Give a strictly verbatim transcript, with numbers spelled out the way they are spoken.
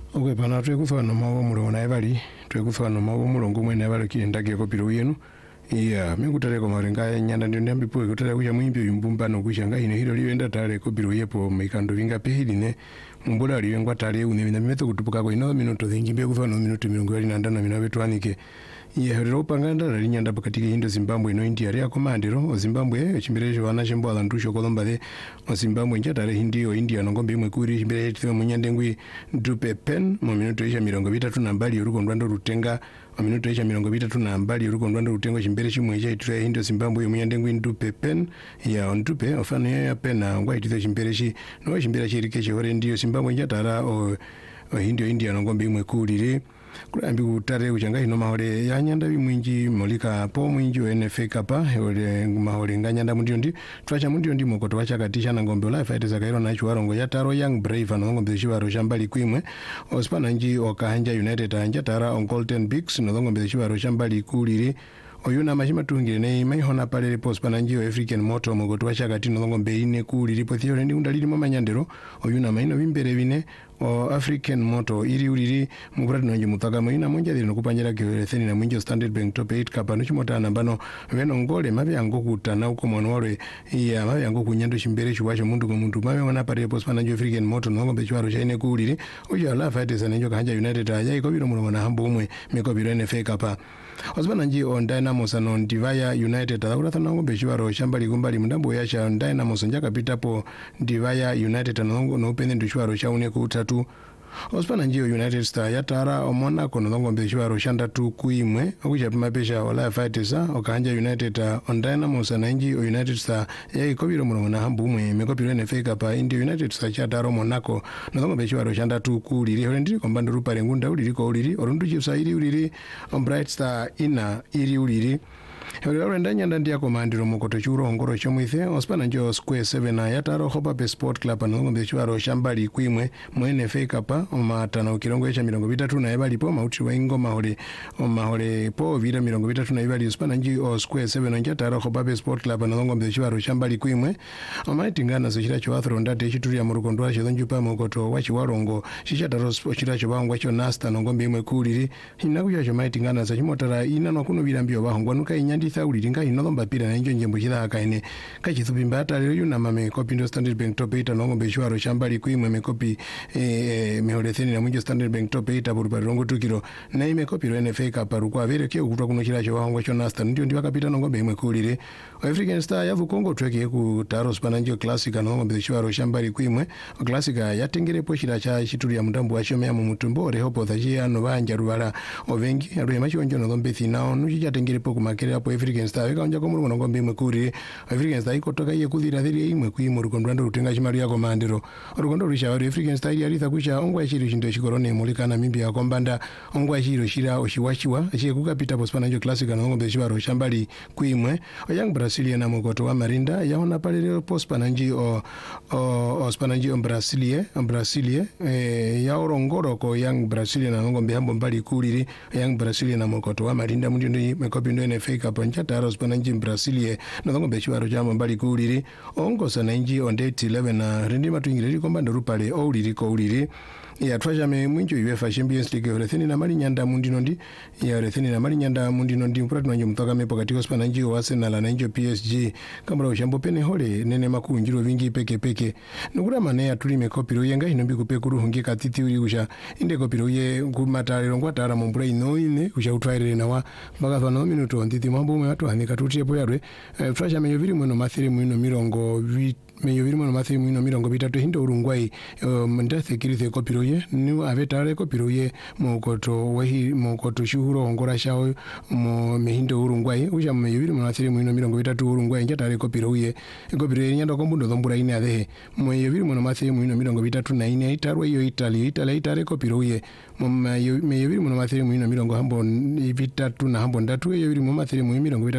Okay, pana twekufana mawo mulo na ebali twekufana mawo mulongo mwene ebali kindage ko piro yenu iya mingutale ko marenga nyanda ndio ndambi po kutale kuja mwimbi yumbumba no kushanga ine hilo liwenda tale ko piro yepo maikando vinga pehili ne mumbula liwengwa tale une na mimeto kutupuka ko ino minuto thingi mbe kufana minuto mirongo ali nanda na minawe twanike iya hero panganda la linyanda pakati hindo Zimbabwe no India ya komandiro o Zimbabwe chimbirejo wana chimbo ala ndusho kolomba de o Zimbabwe njatale hindio India no ngombe imwe kuri chimbere twa munyande ngwi dupe pen mu minuto isha mirongo bitatu na mbali uruko ndwando rutenga mu minuto isha mirongo bitatu na mbali uruko ndwando rutenga chimbere chimwe cha itwa hindo Zimbabwe munyande ngwi dupe pen ya ondupe ofano ya pena ngwa itwa chimbere chi no chimbere chirike chore ndio Zimbabwe njatala o o hindio India no ngombe imwe kuri kulambi kutare kuchanga ino mahole yanyanda bimwinji molika po mwinji N F A kapa ole mahole nganyanda mundio ndi twacha mundio ndi mokoto wachakatisha na ngombe life ite zakairo na chuarongo ya taro young brave na ngombe chibaro shambali kwimwe ospana nji okahanja United anja tara on Golden Bigs no ngombe chibaro shambali kuliri oyuna mashima tungire ne maihona pale post pananjio African Motor mogoto wachakati no ngombe ine kuliri po theory ndi undaliri mo manyandero oyuna maino bimbere bine o African Motor iri uriri mukurati nonje mutaka mwina monja dino kupanjira keweletheni na mwinjo Standard Bank top eight kapano chimotana bano veno ngole mabe yango kutana uko mwana wale iya mabe yango kunyando chimbere chuwacho mundu ko mundu mabe wana pare post pananjio African Motor no ngombe chwaro chaine kuliri uja la fight sanenjo kanja United aja ikobiro mulo na hambo umwe mikobiro N F A kapa osbana nji on Dynamos on Divaya United akura thana ngombe chwaro shambali kumbali mndambo yacha on Dynamos njaka pitapo Divaya United no no pende nduchwaro chaune kutatu ospana njio United Star yatara omona kono ngombe chwaro shanda tu kuimwe akuja pimapesha ola fightesa okanja United on Dynamos na nji United Star yai kobiro muno na hambu umwe mekopiro N F A kapa indi United Star chataro monako no ngombe chwaro shanda tu kuliri hore ndiri kombando rupare ngunda uliri ko uliri orundu chipsa iri uliri on Bright Star ina iri uliri Hero ndanya ndandia komandiro mokoto churo ngoro chomwithe ospana njo Square seven yataro Hopa Bay Sport Club no ngombe chwaro shambali kwimwe mu N F A kapa omatana ukirongo cha mirongo bitatu na ebali po mauti wa ingoma hole omahole po vira mirongo bitatu na ebali ospana njo Square seven njataro Hopa Bay Sport Club no ngombe chwaro shambali kwimwe omaitingana so chira cho athro ndate chituri ya murukondo wa chidonju pa mokoto wa chiwarongo chichataro chira cho bangwa cho Nasta no ngombe imwe kuliri hinakuya cho maitingana so chimotara ina no kuno birambio bahongwa nuka inyandi thauri ringa inolomba pira na njo njembo chitha akaine kachithupimba atale yuna mame copy ndo Standard Bank top eight no ngombe chwaro shambali kwimwe me copy eh mehoretheni na mwinjo Standard Bank top eight aburu rongo tukiro na ime copy ro N F A kaparu kwa vere kyo kutwa kuno chira cho wangwa cho Nasta ndio ndi wakapita no ngombe imwe kulire African Star yavu Kongo treke ku Taro Spananjo Classic no ngombe chwaro shambali kwimwe Classic yatengere po chira cha chituri ya mudambo wa chomya mu mutumbo rehopo thachia no banja rubala ovengi aro yamacho no ngombe thina no chitengere po kumakere apo African Star weka onja komuruko no ngombe imwe kuri African Star ikotoka ye kuthira thiri imwe kuimu rukondo ndo rutenga chimari ya komandiro rukondo rusha wa African Star ya ritha kusha ongwa chiro chindo chikorone mulikana mimbi ya kombanda ongwa chiro shira oshiwashiwa achi kukapita pospana njo Classic no ngombe chibaro shambali kuimwe oyang Brasilia na mokoto wa Marinda yaona pale leo pospana nji o o spana nji Brasilia Brasilia eh ya orongoro ko yang Brasilia na ngombe hambo mbali kuliri yang Brasilia na mokoto wa Marinda mundi ndo mekopi ndo N F A kaponja taro spana nji Brasilia na ngombe chwaro chama mbali kuliri ongo sana nji on date eleven na rendi matwingire komba ndo rupale oliri ko oliri ya twaja me mwinjo UEFA Champions League oretheni na mali nyanda mundi nondi ya oretheni na mali nyanda mundi nondi mpurati nwanjo mtoka mepo katika spana nji o Arsenal na njo P S G kamara ushambo pene hole nene makuu njiro vingi peke peke nukura mane ya tuli mekopiro yenga inombi kupekuru hungi katiti uri usha inde kopiro ye kumatare rongwa tara mbura ino ine usha utwaire na wa mbaka thwana minuto nditi mambo ume watu hanika tutie po yarwe twaja me yoviri mweno mathiri mweno mirongo vi meyo birimo no mathi mwino mirongo bitatu hindo urungwai mndathe kirithe kopiroye ni avetare kopiroye mokoto wahi mokoto shuhuro ongora shao mo mehindo urungwai uja meyo birimo no mathi mwino mirongo bitatu urungwai njatare kopiroye kopiroye nyando kombundo zombura ine adehe meyo birimo no mathi mwino mirongo bitatu na ine itarwe yo Italy Italy itare kopiroye meyo birimo no mathi mwino mirongo hambo bitatu na hambo ndatu yo birimo mathi mwino mirongo